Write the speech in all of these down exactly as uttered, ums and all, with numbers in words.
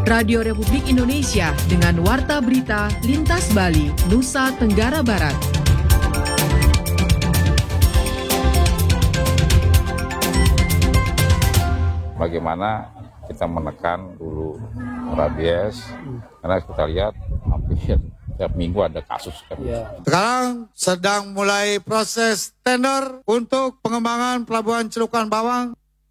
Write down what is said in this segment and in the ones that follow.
Radio Republik Indonesia dengan Warta Berita Lintas Bali, Nusa Tenggara Barat. Bagaimana kita menekan dulu rabies, karena kita lihat hampir setiap minggu ada kasus kan. Ya. Sekarang sedang mulai proses tender untuk pengembangan Pelabuhan Celukan Bawang.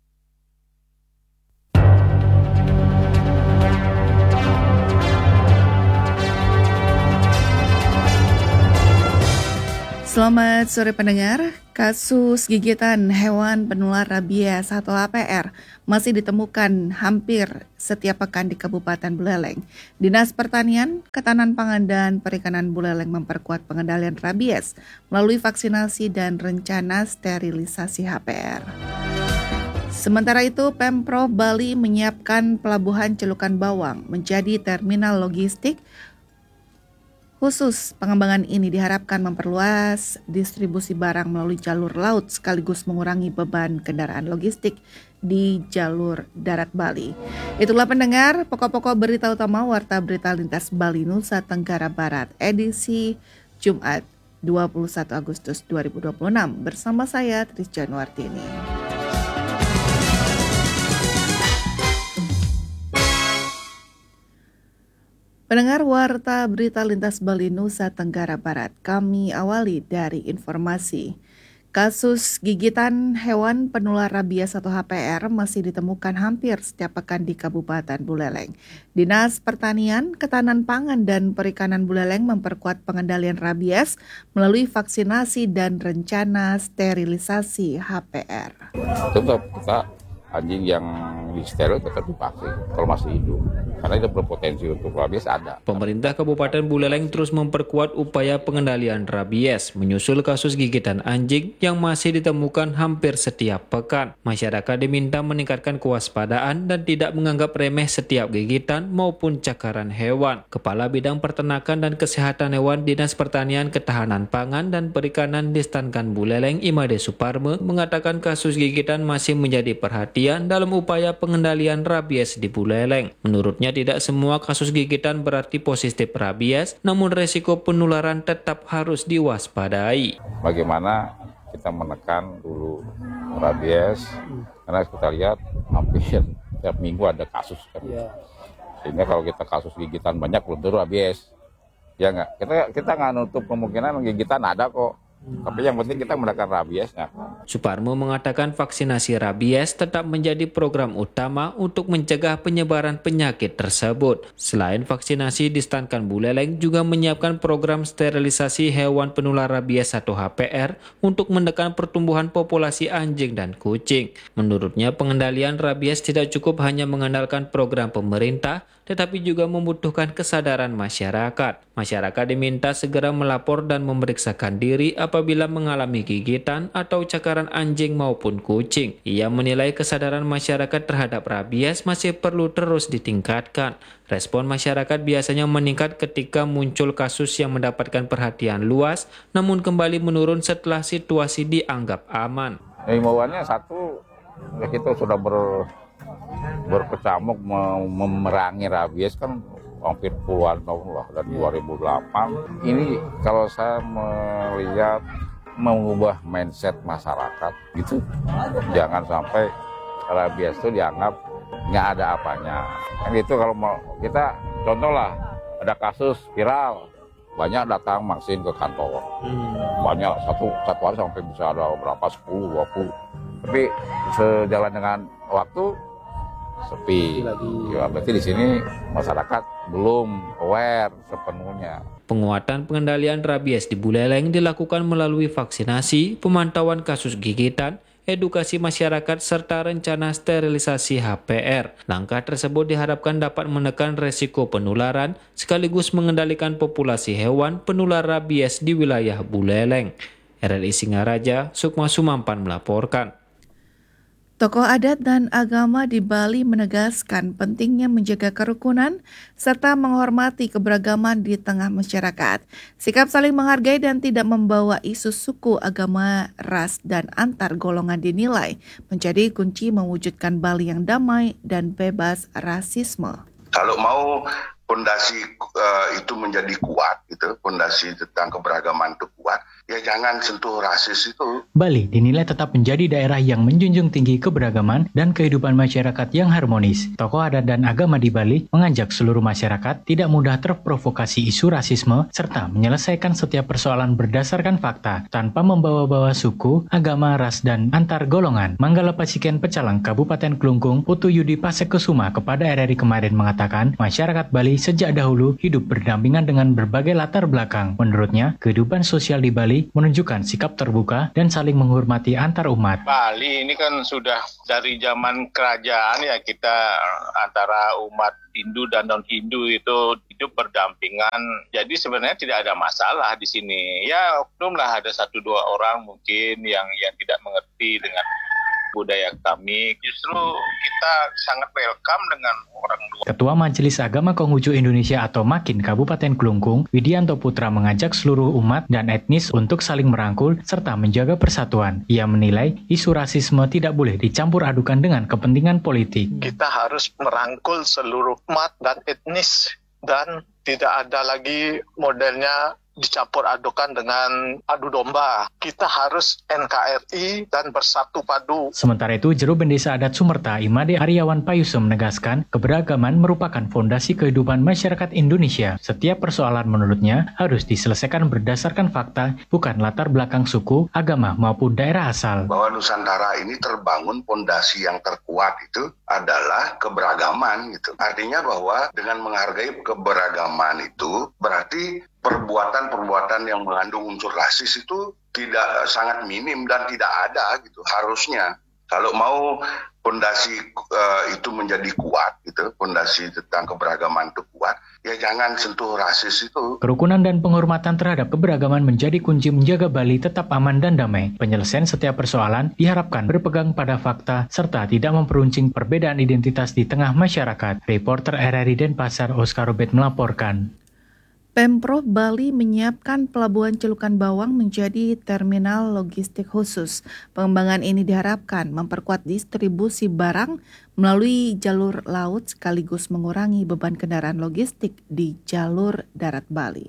Selamat sore pendengar, kasus gigitan hewan penular rabies atau H P R masih ditemukan hampir setiap pekan di Kabupaten Buleleng. Dinas Pertanian, Ketahanan Pangan dan Perikanan Buleleng memperkuat pengendalian rabies melalui vaksinasi dan rencana sterilisasi H P R. Sementara itu, Pemprov Bali menyiapkan Pelabuhan Celukan Bawang menjadi terminal logistik khusus. Pengembangan ini diharapkan memperluas distribusi barang melalui jalur laut sekaligus mengurangi beban kendaraan logistik di jalur darat Bali. Itulah pendengar pokok-pokok berita utama Warta Berita Lintas Bali Nusa Tenggara Barat edisi Jumat dua puluh satu Agustus dua ribu dua puluh enam bersama saya Tris Januartini. Pendengar Warta Berita Lintas Bali Nusa Tenggara Barat, kami awali dari informasi. Kasus gigitan hewan penular rabies atau H P R masih ditemukan hampir setiap pekan di Kabupaten Buleleng. Dinas Pertanian, Ketahanan Pangan dan Perikanan Buleleng memperkuat pengendalian rabies melalui vaksinasi dan rencana sterilisasi H P R. Tetap kita anjing yang disteril tetap divaksin kalau masih hidup, karena itu berpotensi untuk rabies ada. Pemerintah Kabupaten Buleleng terus memperkuat upaya pengendalian rabies menyusul kasus gigitan anjing yang masih ditemukan hampir setiap pekan. Masyarakat diminta meningkatkan kewaspadaan dan tidak menganggap remeh setiap gigitan maupun cakaran hewan. Kepala Bidang Peternakan dan Kesehatan Hewan Dinas Pertanian, Ketahanan Pangan dan Perikanan Distankan Buleleng Imade Suparme mengatakan kasus gigitan masih menjadi perhatian dalam upaya pengendalian rabies di Buleleng. Menurutnya tidak semua kasus gigitan berarti positif rabies, namun resiko penularan tetap harus diwaspadai. Bagaimana kita menekan dulu rabies, karena kita lihat hampir setiap minggu ada kasus kan. Ya. Sehingga kalau kita kasus gigitan banyak belum tentu rabies. Ya nggak, kita kita nggak nutup kemungkinan gigitan ada kok. Tapi yang penting kita menekan rabiesnya. Suparmo mengatakan vaksinasi rabies tetap menjadi program utama untuk mencegah penyebaran penyakit tersebut. Selain vaksinasi, Distankan Buleleng juga menyiapkan program sterilisasi hewan penular rabies atau H P R untuk menekan pertumbuhan populasi anjing dan kucing. Menurutnya, pengendalian rabies tidak cukup hanya mengandalkan program pemerintah, tetapi juga membutuhkan kesadaran masyarakat. Masyarakat diminta segera melapor dan memeriksakan diri apabila mengalami gigitan atau cakaran anjing maupun kucing. Ia menilai kesadaran masyarakat terhadap rabies masih perlu terus ditingkatkan. Respon masyarakat biasanya meningkat ketika muncul kasus yang mendapatkan perhatian luas, namun kembali menurun setelah situasi dianggap aman. Himbauannya satu, kita sudah ber berkecamuk memerangi rabies kan hampir puluhan tahun lah, dari dua ribu delapan. Ini kalau saya melihat mengubah mindset masyarakat gitu, jangan sampai rabies itu dianggap nggak ada apanya. Kan itu kalau mau kita contoh lah, ada kasus viral, banyak datang vaksin ke kantor, banyak satu satu hari sampai bisa ada berapa sepuluh dua puluh. Tapi sejalan dengan waktu sepi. Ya, berarti di sini masyarakat belum aware sepenuhnya. Penguatan pengendalian rabies di Buleleng dilakukan melalui vaksinasi, pemantauan kasus gigitan, edukasi masyarakat, serta rencana sterilisasi H P R. Langkah tersebut diharapkan dapat menekan resiko penularan sekaligus mengendalikan populasi hewan penular rabies di wilayah Buleleng. R R I Singaraja, Sukma Sumampan melaporkan. Tokoh adat dan agama di Bali menegaskan pentingnya menjaga kerukunan serta menghormati keberagaman di tengah masyarakat. Sikap saling menghargai dan tidak membawa isu suku, agama, ras, dan antar golongan dinilai menjadi kunci mewujudkan Bali yang damai dan bebas rasisme. Kalau mau fondasi uh, itu menjadi kuat, gitu, fondasi tentang keberagaman itu kuat, ya jangan sentuh rasis itu. Bali dinilai tetap menjadi daerah yang menjunjung tinggi keberagaman dan kehidupan masyarakat yang harmonis. Tokoh adat dan agama di Bali mengajak seluruh masyarakat tidak mudah terprovokasi isu rasisme serta menyelesaikan setiap persoalan berdasarkan fakta tanpa membawa-bawa suku, agama, ras, dan antar golongan. Manggala Pasiken Pecalang, Kabupaten Klungkung, Putu Yudi Pasekusuma kepada R R I kemarin mengatakan masyarakat Bali sejak dahulu hidup berdampingan dengan berbagai latar belakang. Menurutnya, kehidupan sosial di Bali menunjukkan sikap terbuka dan saling menghormati antar umat. Bali ini kan sudah dari zaman kerajaan ya kita antara umat Hindu dan non-Hindu itu hidup berdampingan. Jadi sebenarnya tidak ada masalah di sini. Ya oknum lah ada satu dua orang mungkin yang yang tidak mengerti dengan budaya kami. Justru kita sangat welcome dengan orang luar. Ketua Majelis Agama Konghucu Indonesia atau MAKIN Kabupaten Klungkung, Widianto Putra mengajak seluruh umat dan etnis untuk saling merangkul serta menjaga persatuan. Ia menilai isu rasisme tidak boleh dicampur adukan dengan kepentingan politik. Kita harus merangkul seluruh umat dan etnis dan tidak ada lagi modelnya dicampur adukan dengan adu domba. Kita harus N K R I dan bersatu padu. Sementara itu, Juru Bendesa Adat Sumerta Imade Aryawan Payusum menegaskan keberagaman merupakan fondasi kehidupan masyarakat Indonesia. Setiap persoalan menurutnya harus diselesaikan berdasarkan fakta, bukan latar belakang suku, agama maupun daerah asal. Bahwa Nusantara ini terbangun fondasi yang terkuat itu adalah keberagaman gitu. Artinya bahwa dengan menghargai keberagaman itu berarti perbuatan-perbuatan yang mengandung unsur rasis itu tidak sangat minim dan tidak ada gitu harusnya. Kalau mau fondasi uh, itu menjadi kuat gitu, fondasi tentang keberagaman itu kuat, ya jangan sentuh rasis itu. Kerukunan dan penghormatan terhadap keberagaman menjadi kunci menjaga Bali tetap aman dan damai. Penyelesaian setiap persoalan diharapkan berpegang pada fakta serta tidak memperuncing perbedaan identitas di tengah masyarakat. Reporter R R I Denpasar Oscar Robert melaporkan. Pemprov Bali menyiapkan Pelabuhan Celukan Bawang menjadi terminal logistik khusus. Pengembangan ini diharapkan memperkuat distribusi barang melalui jalur laut sekaligus mengurangi beban kendaraan logistik di jalur darat Bali.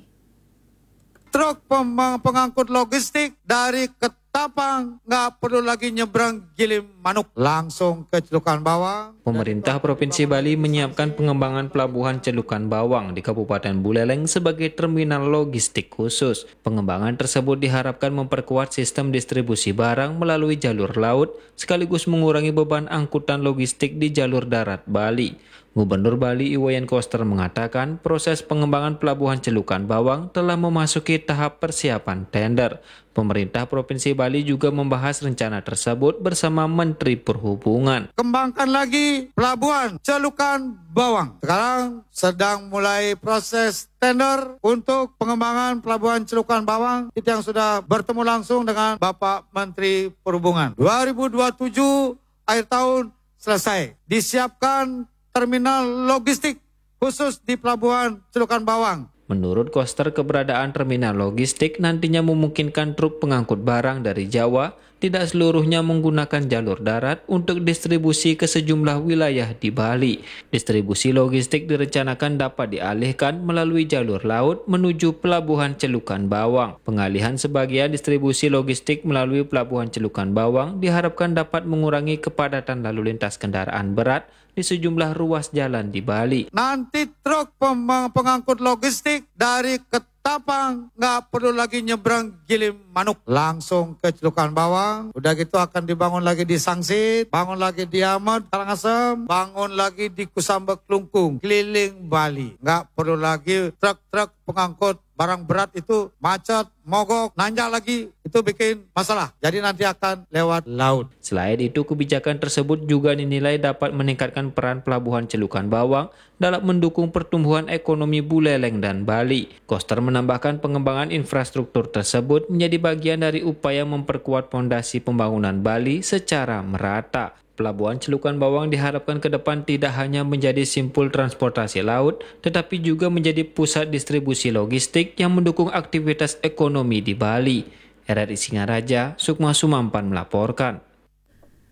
Truk pengangkut logistik dari Ketapang nggak perlu lagi nyebrang Gilim Manuk, langsung ke Celukan Bawang. Pemerintah Provinsi Bali menyiapkan pengembangan Pelabuhan Celukan Bawang di Kabupaten Buleleng sebagai terminal logistik khusus. Pengembangan tersebut diharapkan memperkuat sistem distribusi barang melalui jalur laut, sekaligus mengurangi beban angkutan logistik di jalur darat Bali. Gubernur Bali Iwayan Koster mengatakan proses pengembangan Pelabuhan Celukan Bawang telah memasuki tahap persiapan tender. Pemerintah Provinsi Bali juga membahas rencana tersebut bersama Menteri Perhubungan. Kembangkan lagi Pelabuhan Celukan Bawang. Sekarang sedang mulai proses tender untuk pengembangan Pelabuhan Celukan Bawang. Itu yang sudah bertemu langsung dengan Bapak Menteri Perhubungan. dua ribu dua puluh tujuh akhir tahun selesai. Disiapkan terminal logistik khusus di Pelabuhan Celukan Bawang. Menurut Koster, keberadaan terminal logistik nantinya memungkinkan truk pengangkut barang dari Jawa tidak seluruhnya menggunakan jalur darat untuk distribusi ke sejumlah wilayah di Bali. Distribusi logistik direncanakan dapat dialihkan melalui jalur laut menuju Pelabuhan Celukan Bawang. Pengalihan sebagian distribusi logistik melalui Pelabuhan Celukan Bawang diharapkan dapat mengurangi kepadatan lalu lintas kendaraan berat di sejumlah ruas jalan di Bali. Nanti truk pengangkut logistik dari Ketapang nggak perlu lagi nyebrang Gilim Manuk, langsung ke Celukan Bawang. Udah gitu akan dibangun lagi di Sangsit, bangun lagi di Amat, Karangasem, bangun lagi di Kusambek Klungkung, keliling Bali. Nggak perlu lagi truk-truk pengangkut barang berat itu macet, mogok, nanjak lagi, itu bikin masalah. Jadi nanti akan lewat laut. Selain itu, kebijakan tersebut juga dinilai dapat meningkatkan peran Pelabuhan Celukan Bawang dalam mendukung pertumbuhan ekonomi Buleleng dan Bali. Koster menambahkan pengembangan infrastruktur tersebut menjadi bagian dari upaya memperkuat fondasi pembangunan Bali secara merata. Pelabuhan Celukan Bawang diharapkan ke depan tidak hanya menjadi simpul transportasi laut, tetapi juga menjadi pusat distribusi logistik yang mendukung aktivitas ekonomi di Bali. R R I Singaraja, Sukma Sumampan melaporkan.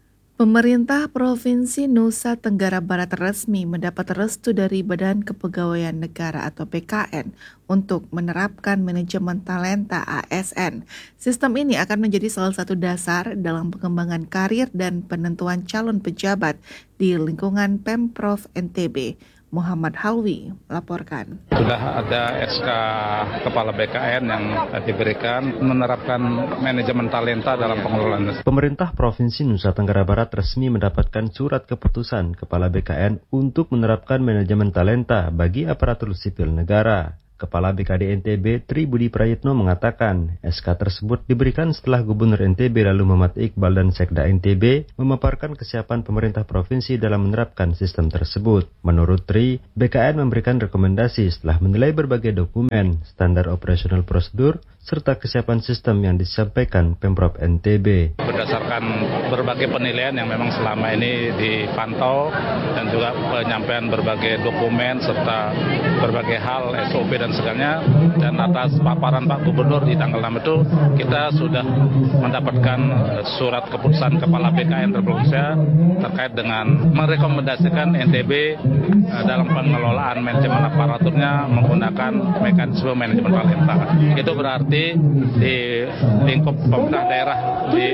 Pemerintah Provinsi Nusa Tenggara Barat resmi mendapat restu dari Badan Kepegawaian Negara atau B K N untuk menerapkan manajemen talenta A S N. Sistem ini akan menjadi salah satu dasar dalam pengembangan karir dan penentuan calon pejabat di lingkungan Pemprov N T B. Muhammad Halwi melaporkan. Sudah ada S K Kepala B K N yang diberikan menerapkan manajemen talenta dalam pengelolaan. Pemerintah Provinsi Nusa Tenggara Barat resmi mendapatkan surat keputusan Kepala B K N untuk menerapkan manajemen talenta bagi aparatur sipil negara. Kepala B K D N T B Tri Budi Prayitno mengatakan S K tersebut diberikan setelah Gubernur N T B lalu Muhammad Iqbal dan Sekda N T B memaparkan kesiapan pemerintah provinsi dalam menerapkan sistem tersebut. Menurut Tri, B K N memberikan rekomendasi setelah menilai berbagai dokumen, standar operasional prosedur, serta kesiapan sistem yang disampaikan Pemprov N T B. Berdasarkan berbagai penilaian yang memang selama ini dipantau dan juga penyampaian berbagai dokumen serta berbagai hal S O P dan segala, dan atas paparan Pak Gubernur di tanggal enam itu kita sudah mendapatkan surat keputusan Kepala B K N Republik Indonesia terkait dengan merekomendasikan N T B dalam pengelolaan manajemen aparaturnya menggunakan mekanisme manajemen talenta. Itu berarti di lingkup pemerintah daerah di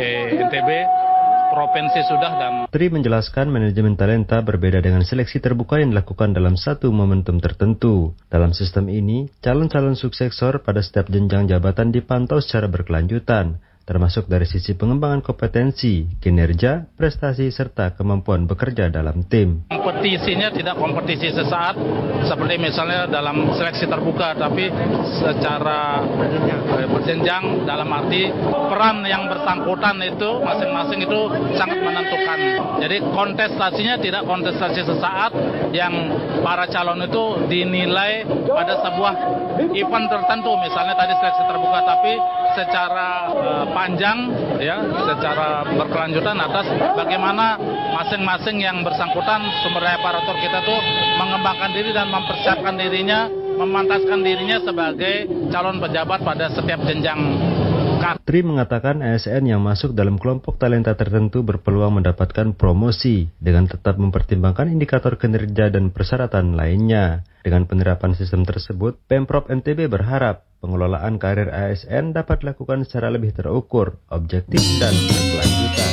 N T B provinsi sudah dan Tri menjelaskan manajemen talenta berbeda dengan seleksi terbuka yang dilakukan dalam satu momentum tertentu. Dalam sistem ini, calon-calon suksesor pada setiap jenjang jabatan dipantau secara berkelanjutan, termasuk dari sisi pengembangan kompetensi, kinerja, prestasi, serta kemampuan bekerja dalam tim. Kompetisinya tidak kompetisi sesaat, seperti misalnya dalam seleksi terbuka, tapi secara berjenjang dalam arti peran yang bersangkutan itu masing-masing itu sangat menentukan. Jadi kontestasinya tidak kontestasi sesaat yang para calon itu dinilai pada sebuah event tertentu, misalnya tadi seleksi terbuka, tapi secara uh, panjang ya, secara berkelanjutan atas bagaimana masing-masing yang bersangkutan sumber daya aparatur kita tuh mengembangkan diri dan mempersiapkan dirinya, memantaskan dirinya sebagai calon pejabat pada setiap jenjang. Tri mengatakan A S N yang masuk dalam kelompok talenta tertentu berpeluang mendapatkan promosi dengan tetap mempertimbangkan indikator kinerja dan persyaratan lainnya. Dengan penerapan sistem tersebut, Pemprov N T B berharap pengelolaan karir A S N dapat dilakukan secara lebih terukur, objektif, dan berkelanjutan.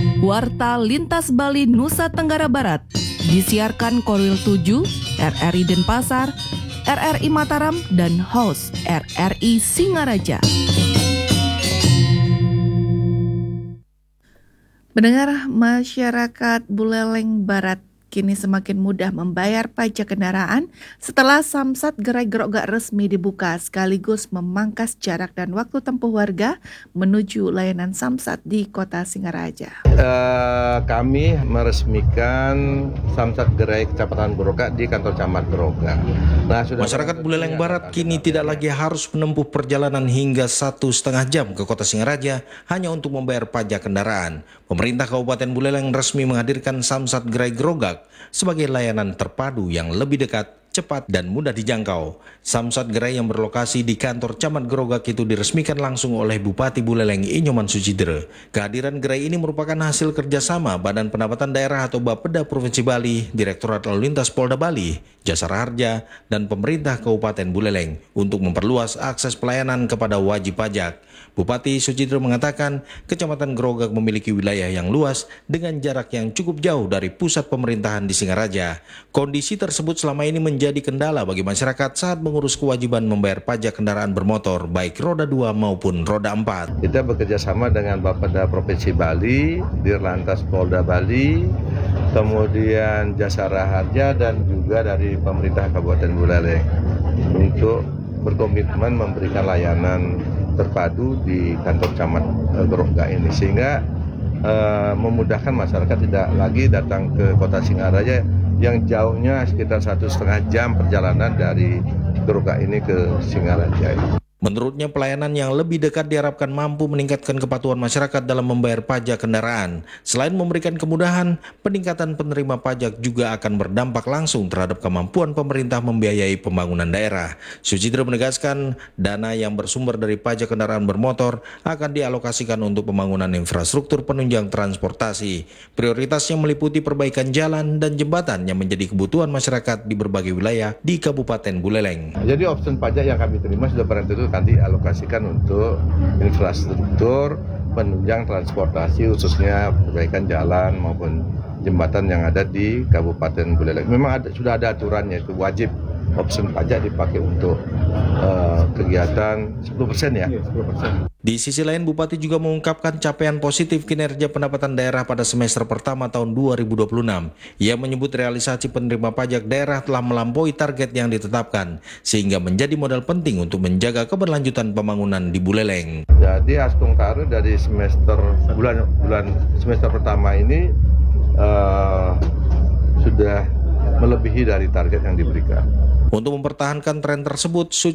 Warta Lintas Bali Nusa Tenggara Barat disiarkan Korwil tujuh, R R I Denpasar, R R I Mataram, dan host R R I Singaraja. Pendengar, masyarakat Buleleng Barat kini semakin mudah membayar pajak kendaraan setelah Samsat Gerai Grogak resmi dibuka, sekaligus memangkas jarak dan waktu tempuh warga menuju layanan Samsat di Kota Singaraja. Uh, kami meresmikan Samsat Gerai Kecamatan Grogak di kantor Camat Grogak. Nah, sudah masyarakat Buleleng Barat kini tidak lagi harus menempuh perjalanan hingga satu setengah jam ke Kota Singaraja hanya untuk membayar pajak kendaraan. Pemerintah Kabupaten Buleleng resmi menghadirkan Samsat Gerai Grogak sebagai layanan terpadu yang lebih dekat, cepat, dan mudah dijangkau. Samsat Gerai yang berlokasi di kantor Camat Grogak itu diresmikan langsung oleh Bupati Buleleng Inyoman Sucidere. Kehadiran gerai ini merupakan hasil kerjasama Badan Pendapatan Daerah atau Bapeda Provinsi Bali, Direktorat Lalu Lintas Polda Bali, Jasara Harja, dan pemerintah Kabupaten Buleleng untuk memperluas akses pelayanan kepada wajib pajak. Bupati Sucidere mengatakan Kecamatan Grogak memiliki wilayah yang luas dengan jarak yang cukup jauh dari pusat pemerintahan di Singaraja. Kondisi tersebut selama ini menjadi kendala bagi masyarakat saat mengurus kewajiban membayar pajak kendaraan bermotor baik roda dua maupun roda empat. Kita bekerja sama dengan Bapeda Provinsi Bali, Dirlantas Polda Bali, kemudian Jasara Harja, dan juga dari pemerintah Kabupaten Buleleng untuk berkomitmen memberikan layanan terpadu di kantor Camat Grogak ini, sehingga uh, memudahkan masyarakat tidak lagi datang ke Kota Singaraja yang jauhnya sekitar satu setengah jam perjalanan dari Grogak ini ke Singaraja. Menurutnya, pelayanan yang lebih dekat diharapkan mampu meningkatkan kepatuhan masyarakat dalam membayar pajak kendaraan. Selain memberikan kemudahan, peningkatan penerima pajak juga akan berdampak langsung terhadap kemampuan pemerintah membiayai pembangunan daerah. Sucitro menegaskan, dana yang bersumber dari pajak kendaraan bermotor akan dialokasikan untuk pembangunan infrastruktur penunjang transportasi. Prioritasnya meliputi perbaikan jalan dan jembatan yang menjadi kebutuhan masyarakat di berbagai wilayah di Kabupaten Buleleng. Jadi opsi pajak yang kami terima sudah barang tentu akan dialokasikan untuk infrastruktur penunjang transportasi, khususnya perbaikan jalan maupun jembatan yang ada di Kabupaten Buleleng. Memang ada, sudah ada aturannya, itu wajib opsi pajak dipakai untuk uh, kegiatan sepuluh persen ya. sepuluh persen. Di sisi lain, Bupati juga mengungkapkan capaian positif kinerja pendapatan daerah pada semester pertama tahun dua ribu dua puluh enam. Ia menyebut realisasi penerima pajak daerah telah melampaui target yang ditetapkan, sehingga menjadi modal penting untuk menjaga keberlanjutan pembangunan di Buleleng. Jadi Astung Karu dari semester bulan bulan semester pertama ini uh, sudah melebihi dari target yang diberikan. Untuk mempertahankan tren tersebut,